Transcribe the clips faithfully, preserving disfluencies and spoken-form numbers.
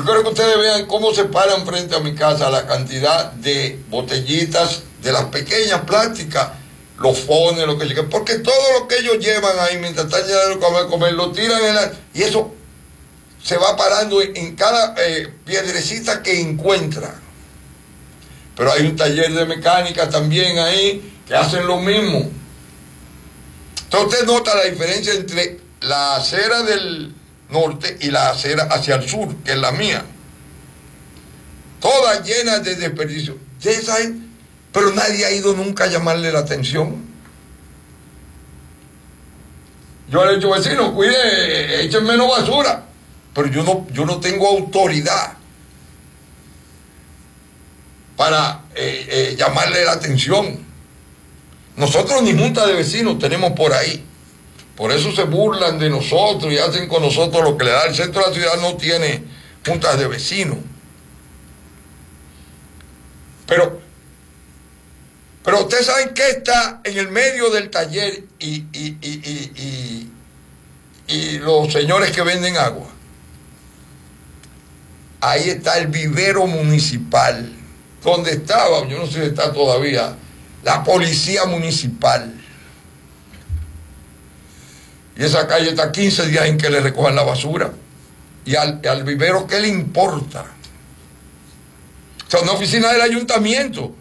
Yo quiero que ustedes vean cómo se paran frente a mi casa la cantidad de botellitas de las pequeñas plásticas, los fones, lo que sea, porque todo lo que ellos llevan ahí mientras están llenando comer, comer, lo tiran en la, y eso se va parando en, en cada eh, piedrecita que encuentra. Pero hay un taller de mecánica también ahí que hacen lo mismo. Entonces usted nota la diferencia entre la acera del norte y la acera hacia el sur, que es la mía. Todas llenas de desperdicio. Ustedes saben, pero nadie ha ido nunca a llamarle la atención. Yo le he dicho, vecino, cuide, echen menos basura. Pero yo no, yo no tengo autoridad para eh, eh, llamarle la atención. Nosotros ni junta de vecinos tenemos por ahí. Por eso se burlan de nosotros y hacen con nosotros lo que le da. El centro de la ciudad no tiene juntas de vecinos. Pero, pero ustedes saben que está en el medio del taller y, y, y, y, y, y los señores que venden agua. Ahí está el vivero municipal, donde estaba, yo no sé si está todavía, la policía municipal. Y esa calle está quince días en que le recojan la basura. Y al, al vivero, ¿qué le importa? O sea, una oficina del ayuntamiento.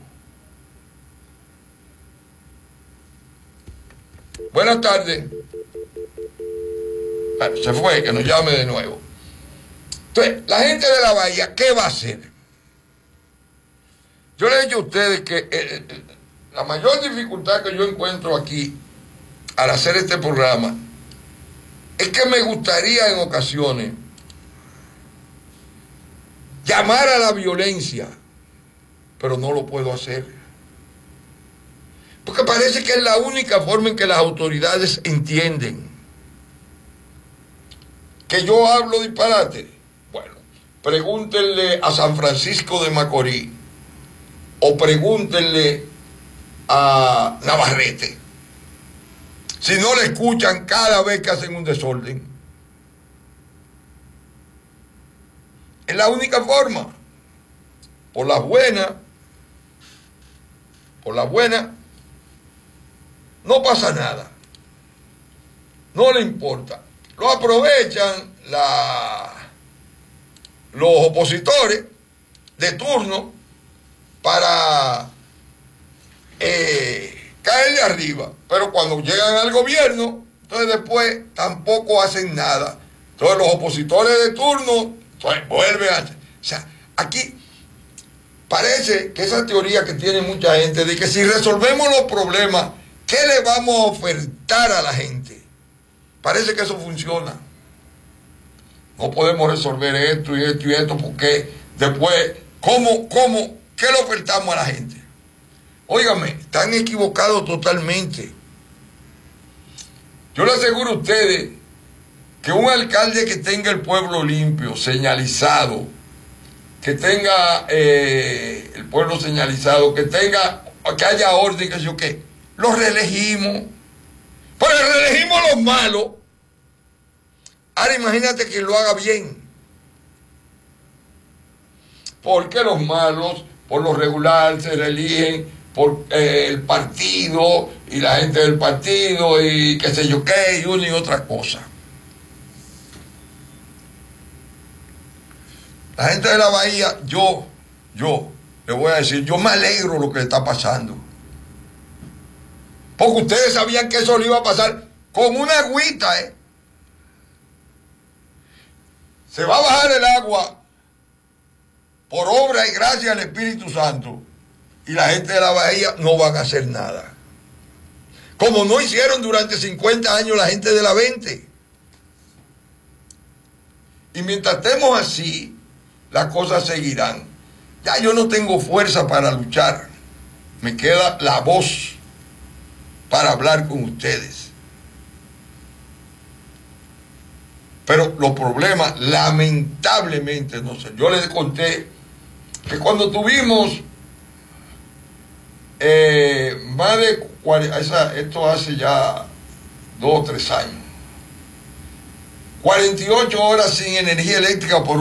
Buenas tardes. Bueno, se fue, que nos llame de nuevo. Entonces, la gente de la bahía, ¿qué va a hacer? Yo le he dicho a ustedes que eh, la mayor dificultad que yo encuentro aquí al hacer este programa es que me gustaría en ocasiones llamar a la violencia, pero no lo puedo hacer. Porque parece que es la única forma en que las autoridades entienden que yo hablo disparate. Bueno, pregúntenle a San Francisco de Macorís o pregúntenle a Navarrete. Si no le escuchan cada vez que hacen un desorden. Es la única forma. Por las buenas, por las buenas, no pasa nada. No le importa. Lo aprovechan la, los opositores de turno para eh, caer de arriba. Pero cuando llegan al gobierno, entonces después tampoco hacen nada. Entonces los opositores de turno pues, vuelven a hacer. O sea, aquí parece que esa teoría que tiene mucha gente de que si resolvemos los problemas, ¿qué le vamos a ofertar a la gente? Parece que eso funciona. No podemos resolver esto y esto y esto porque después, ¿cómo, cómo, qué le ofertamos a la gente? Óigame, están equivocados totalmente. Yo le aseguro a ustedes que un alcalde que tenga el pueblo limpio, señalizado, que tenga eh, el pueblo señalizado, que tenga, que haya orden, que yo qué, lo reelegimos. Pero reelegimos a los malos. Ahora imagínate que lo haga bien. Porque los malos, por lo regular, se reeligen por eh, el partido y la gente del partido y qué sé yo qué, y una y otra cosa. La gente de la bahía, yo, yo, le voy a decir, yo me alegro de lo que está pasando. Porque ustedes sabían que eso le iba a pasar con una agüita, ¿eh? Se va a bajar el agua por obra y gracia del Espíritu Santo. Y la gente de la bahía no van a hacer nada. Como no hicieron durante cincuenta años la gente de la veinte. Y mientras estemos así, las cosas seguirán. Ya yo no tengo fuerza para luchar. Me queda la voz para hablar con ustedes. Pero los problemas, lamentablemente, no sé. Yo les conté que cuando tuvimos eh, más de cuarenta, esa, esto hace ya dos o tres años, cuarenta y ocho horas sin energía eléctrica por